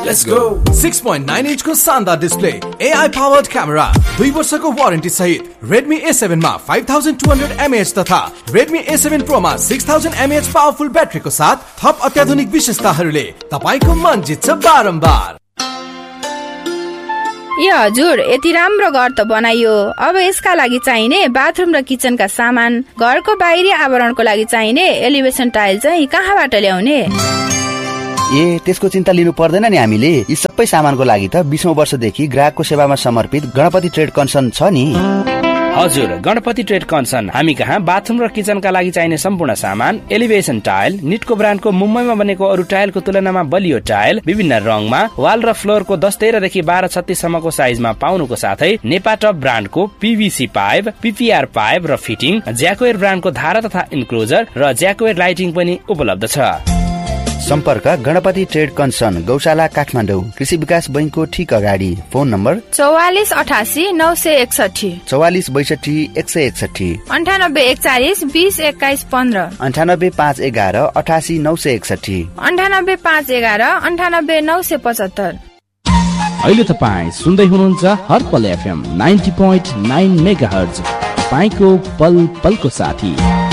Let's go. 6.9 inch को शानदार display, AI powered camera, 2 वर्षको वारेन्टी सहित Redmi A7 मा 5200 mAh तथा Redmi A7 Pro मा 6000 mAh पावरफुल ब्याट्रीको साथ थप अत्याधुनिक विशेषताहरूले तपाईको मन जित्छ बारम्बार। ए हजुर, यति राम्रो घर त बनाइयो, अब यसका लागि चाहिने बाथरुम र किचनका सामान, घरको बाहिरी आवरणको लागि चाहिने एलिभेसन टाइल चाहिँ कहाँबाट ल्याउने? ए त्यसको चिन्ता लिनु पर्दैन नि, हामीले यी सबै सामानको लागि त 20औं वर्षदेखि ग्राहकको सेवामा समर्पित गणपति ट्रेड कन्सर्न छ नि। हजुर, गणपति ट्रेड कन्सर्न हामी कहाँ बाथरुम र किचनका लागि चाहिने सम्पूर्ण सामान, एलिभेसन टाइल, निटको ब्रान्डको मुम्बईमा बनेको अरू टाइलको तुलनामा बलियो टाइल, विभिन्न रङमा, वाल र फ्लोरको 10-13 देखि 12-36 सम्मको साइजमा पाउनुको साथै नेपाटप ब्रान्डको पीवीसी पाइप, पीपीआर पाइप र फिटिङ, ज्याकोएर ब्रान्डको धारा तथा इन्क्लोजर र ज्याकोएर लाइटिङ पनि उपलब्ध छ। सम्पर्क गणपति ट्रेड कन्सर्न, गौशाला काठमाडौँ, कृषि विकास बैंकको ठीक अगाडि। Phone number 4488 961, 44 62 161, 98 41 20 21 15, 98 511 88 961, 98 511 98 975। अहिले तपाईँ सुन्दै हुनुहुन्छ हर्पल FM 90.9 मेगाहर्ज, तपाईको पल पलको साथी।